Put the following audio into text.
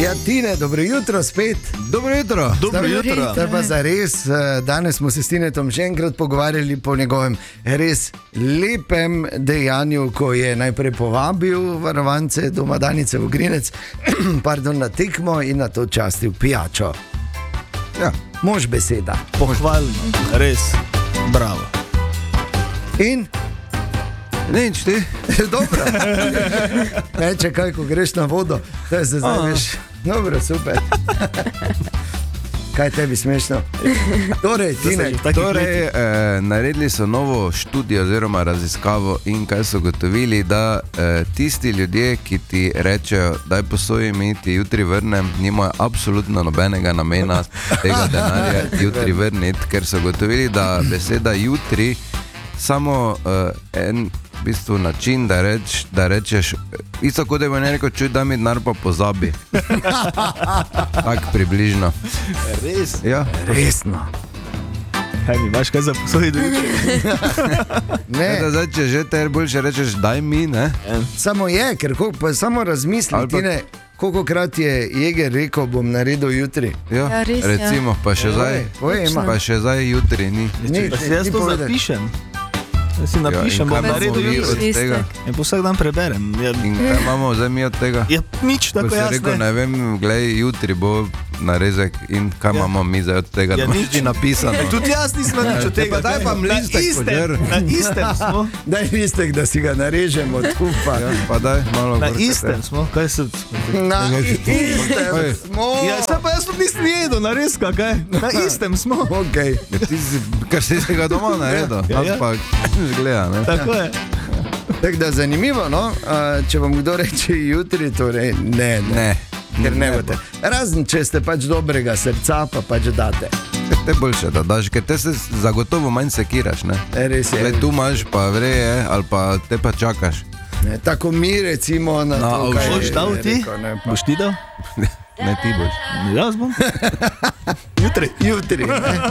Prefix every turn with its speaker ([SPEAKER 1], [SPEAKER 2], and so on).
[SPEAKER 1] Ja, Tine, dobro jutro spet.
[SPEAKER 2] Dobro jutro.
[SPEAKER 3] Dobro jutro.
[SPEAKER 1] Zdaj pa zares, danes smo se s Tinetom že enkrat pogovarjali po njegovem res lepem dejanju, ko je najprej povabil varovance Domadanice v Grinec na tekmo in na to častil pijačo.
[SPEAKER 2] Ja.
[SPEAKER 1] Mož beseda.
[SPEAKER 3] Pohvalno, res, bravo.
[SPEAKER 1] In?
[SPEAKER 2] Nič ti.
[SPEAKER 1] Dobro. Reče kaj, ko greš na vodo, da se zaveš. Dobro, super. Kaj tebi smešno? Torej, Tine,
[SPEAKER 2] naredili so novo študijo oziroma raziskavo in kaj so gotovili, da tisti ljudje, ki ti rečejo, daj posoj mi, ti jutri vrnem, nimajo absolutno nobenega namena tega denarja jutri vrniti, ker so gotovili, da beseda jutri samo en v bistvu način, da rečeš, isto kot da bi ne rekel, čuj, da mi denar pa pozabi. Tako približno.
[SPEAKER 3] Res?
[SPEAKER 2] Ja.
[SPEAKER 1] resno.
[SPEAKER 3] Kaj mi imaš kaj za posojiti?
[SPEAKER 1] Ne,
[SPEAKER 2] Da zdaj, če že te boljše rečeš, daj mi, ne?
[SPEAKER 1] samo je, ker pa samo razmisli,
[SPEAKER 2] Ali pa-
[SPEAKER 1] Tine, kolikokrat je Jeger rekel, bom naredil jutri.
[SPEAKER 4] Ja, res, ja.
[SPEAKER 2] Recimo, pa še zdaj.
[SPEAKER 1] Povej, ima.
[SPEAKER 2] Pa še zdaj jutri ni.
[SPEAKER 3] Pa si jaz
[SPEAKER 1] Ti
[SPEAKER 3] to
[SPEAKER 1] povedaj.
[SPEAKER 3] zapišem. Jaz si napišem,
[SPEAKER 2] Ja, in
[SPEAKER 3] bom
[SPEAKER 2] kaj imamo
[SPEAKER 3] naredil
[SPEAKER 2] mi
[SPEAKER 3] jutri.
[SPEAKER 2] od tega?
[SPEAKER 3] In po vsak dan preberem.
[SPEAKER 2] In kaj imamo zdaj mi od tega?
[SPEAKER 3] Ja, nič
[SPEAKER 2] Ko
[SPEAKER 3] tako
[SPEAKER 2] si rekel,
[SPEAKER 3] jasno.
[SPEAKER 2] ne vem, glej, jutri bo narezek in kaj imamo mi zdaj od tega,
[SPEAKER 3] Ja,
[SPEAKER 2] da
[SPEAKER 3] nič.
[SPEAKER 2] ti napisano.
[SPEAKER 3] Tudi jaz nisem nič od tega.
[SPEAKER 2] Pa daj pa listek podžer.
[SPEAKER 3] Na istem smo.
[SPEAKER 1] Daj listek, da si ga narežemo od kupa.
[SPEAKER 2] Ja, pa daj malo
[SPEAKER 3] Na
[SPEAKER 2] gor,
[SPEAKER 3] istem smo. Kaj se...
[SPEAKER 1] Na istem
[SPEAKER 2] Oj.
[SPEAKER 1] smo.
[SPEAKER 3] Ja, se pa jaz tudi nisem jedel, narezka, kaj? Na istem smo.
[SPEAKER 1] Okay.
[SPEAKER 2] Ja, ti si, kar si ga doma naredil,
[SPEAKER 3] Ja, ja.
[SPEAKER 2] pa gleda, ne?
[SPEAKER 3] Tako je.
[SPEAKER 1] Tako da zanimivo, no? Če vam kdo reče jutri, torej ne.
[SPEAKER 2] Ne.
[SPEAKER 1] Ker ne boste. Razen, če ste pač dobrega srca, pa pač date.
[SPEAKER 2] Te boljše, da daš, ker te se zagotovo manj sekiraš, ne?
[SPEAKER 1] Res je.
[SPEAKER 2] Glej, tu imaš, pa vreje, ali pa te pa čakaš.
[SPEAKER 1] Ne, tako mi recimo na to, kaj
[SPEAKER 3] Boš dal ti?
[SPEAKER 1] rekel, ne, pa-
[SPEAKER 3] Boš ti dal?
[SPEAKER 2] Ne, ti boš.
[SPEAKER 3] Jaz bom. Jutri.
[SPEAKER 1] Jutri. Ne?